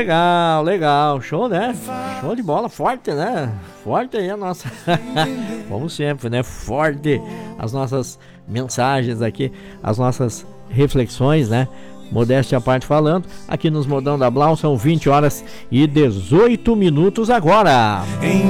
Legal, legal, show, né? Show de bola, forte, né? Forte aí a nossa, como sempre, né? Forte as nossas mensagens aqui, as nossas reflexões, né? Modéstia à parte falando, aqui nos Modão da Blau são 20 horas e 18 minutos agora.